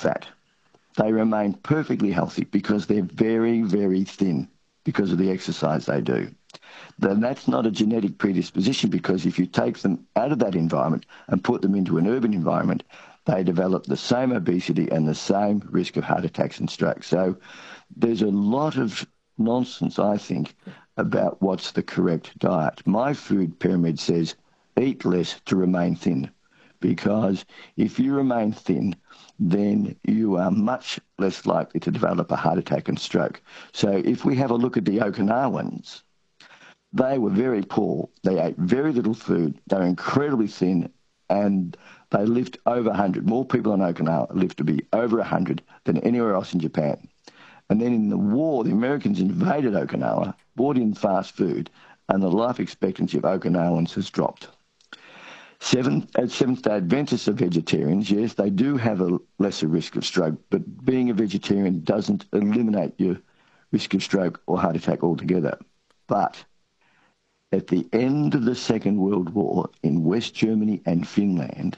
fat. They remain perfectly healthy because they're very, very thin because of the exercise they do. Then that's not a genetic predisposition, because if you take them out of that environment and put them into an urban environment, they develop the same obesity and the same risk of heart attacks and strokes. So there's a lot of nonsense, I think, about what's the correct diet. My food pyramid says eat less to remain thin, because if you remain thin, then you are much less likely to develop a heart attack and stroke. So if we have a look at the Okinawans, they were very poor. They ate very little food. They were incredibly thin, and they lived over 100. More people on Okinawa lived to be over 100 than anywhere else in Japan. And then in the war, the Americans invaded Okinawa, brought in fast food, and the life expectancy of Okinawans has dropped. Seventh-day Adventists are vegetarians. Yes, they do have a lesser risk of stroke, but being a vegetarian doesn't eliminate your risk of stroke or heart attack altogether. But at the end of the Second World War in West Germany and Finland,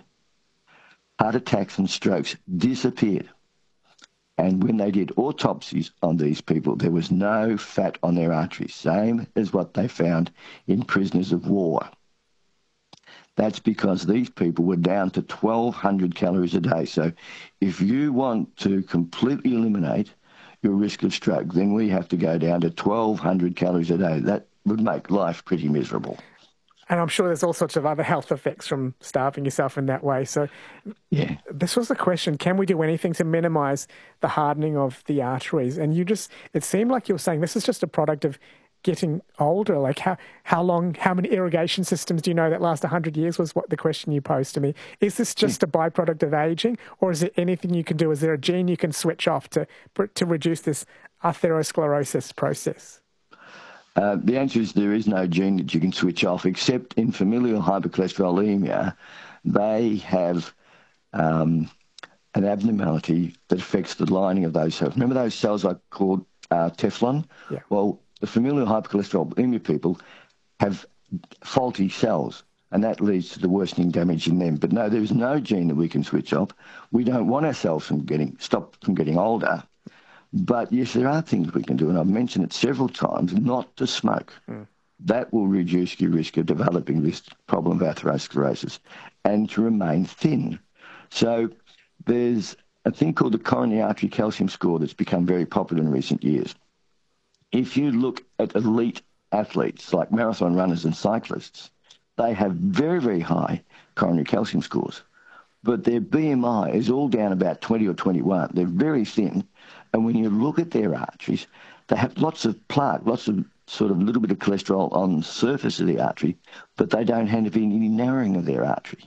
heart attacks and strokes disappeared. And when they did autopsies on these people, there was no fat on their arteries, same as what they found in prisoners of war. That's because these people were down to 1,200 calories a day. So if you want to completely eliminate your risk of stroke, then we have to go down to 1,200 calories a day. That would make life pretty miserable. And I'm sure there's all sorts of other health effects from starving yourself in that way. So yeah, this was the question, can we do anything to minimise the hardening of the arteries? And it seemed like you were saying this is just a product of getting older. Like how many irrigation systems do you know that last 100 years was what the question you posed to me. Is this just a byproduct of aging, or is it anything you can do? Is there a gene you can switch off to reduce this atherosclerosis process? The answer is there is no gene that you can switch off, except in familial hypercholesterolemia. They have an abnormality that affects the lining of those cells. Remember those cells I called Teflon? Yeah. Well, the familial hypercholesterolemia people have faulty cells, and that leads to the worsening damage in them. But no, there is no gene that we can switch off. We don't want ourselves stopped from getting older. But yes, there are things we can do, and I've mentioned it several times, not to smoke. That will reduce your risk of developing this problem of atherosclerosis, and to remain thin. So there's a thing called the coronary artery calcium score that's become very popular in recent years. If you look at elite athletes like marathon runners and cyclists, they have very, very high coronary calcium scores, but their BMI is all down about 20 or 21. They're very thin. And when you look at their arteries, they have lots of plaque, lots of sort of little bit of cholesterol on the surface of the artery, but they don't have any narrowing of their artery.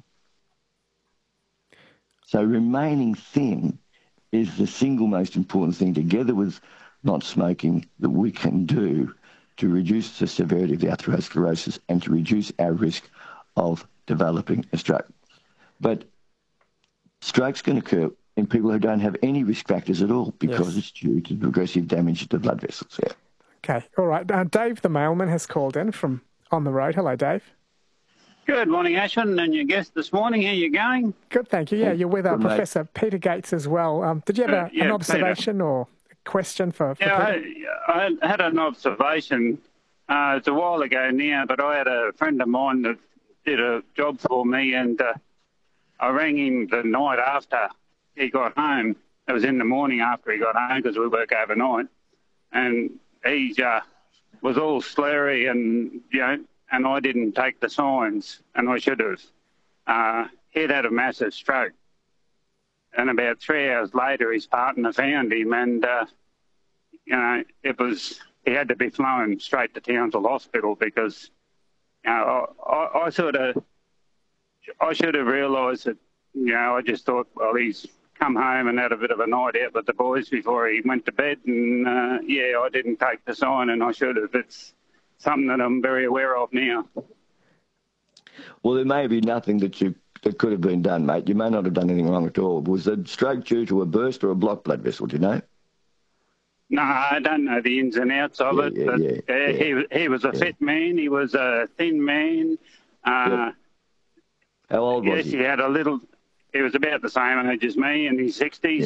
So remaining thin is the single most important thing, together with not smoking, that we can do to reduce the severity of the atherosclerosis and to reduce our risk of developing a stroke. But stroke's going to occur in people who don't have any risk factors at all, because it's due to progressive damage to the blood vessels. Yeah. Okay, all right. Dave the mailman has called in from On the Road. Hello, Dave. Good morning, Ashwin, and your guest this morning. How are you going? Good, thank you. Yeah, you're with Professor Peter Gates as well. Did you have an observation or a question for Peter? I had an observation. It's a while ago now, but I had a friend of mine that did a job for me, and I rang him the night after he got home. It was in the morning after he got home, because we work overnight, and he was all slurry, and and I didn't take the signs, and I should have. He'd had a massive stroke, and about 3 hours later, his partner found him, and he had to be flown straight to Townsville Hospital, because I should have realised that. I just thought, well, he's come home and had a bit of a night out with the boys before he went to bed, and I didn't take the sign, and I should have. It's something that I'm very aware of now. Well, there may be nothing that could have been done, mate. You may not have done anything wrong at all. Was the stroke due to a burst or a blocked blood vessel, do you know? No, I don't know the ins and outs of it. He was a fit man. He was a thin man. How old was he? Yes, he had a little... He was about the same age as me, in his 60s.